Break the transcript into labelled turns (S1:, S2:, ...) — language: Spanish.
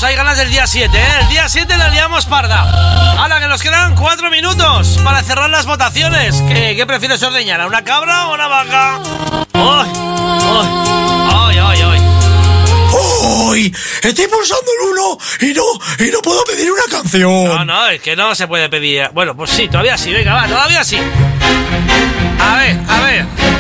S1: hay ganas del día 7, ¿eh? El día 7 la liamos parda. Ahora que nos quedan 4 minutos para cerrar las votaciones. ¿Qué prefieres ordeñar? ¿A una cabra o a una vaca? ¡Ay! ¡Ay! ¡Ay! ¡Ay! ¡Ay!
S2: ¡Uy! Estoy pulsando el 1 y no puedo pedir una canción.
S1: No, es que no se puede pedir. Bueno, pues sí, todavía sí, venga, va, todavía sí. A ver.